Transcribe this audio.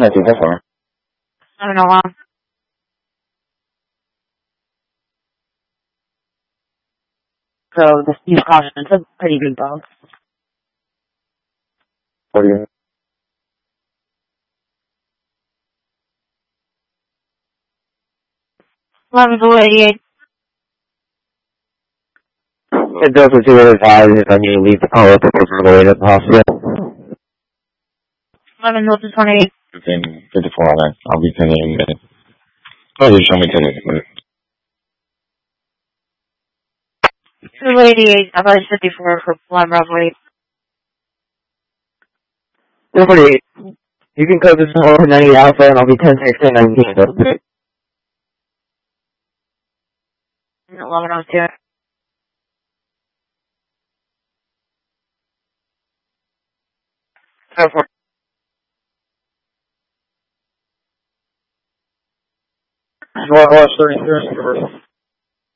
Not too far. I don't know why. So the speed caution, it's a pretty big bump. What do you? 11-88. It does what you would advise if I need to leave the call up over the way to the hospital. 11-28. Within 54 hours, I'll be sending you a minute. Oh, you show me 10 minutes. 288. I thought it's 54 for Lime Roughly. 248. You can code this over 90 alpha and I'll be 10 6 and 19. Okay. 11-02. Well, 33.